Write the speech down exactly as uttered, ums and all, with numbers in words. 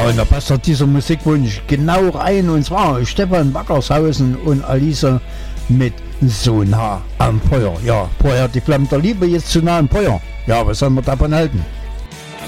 und da passt doch dieser Musikwunsch genau rein. Und zwar Stefan Wackershausen und Alice mit So nah am Feuer. Ja, vorher die Flammen der Liebe, jetzt zu nah am Feuer. Ja, was soll man davon halten?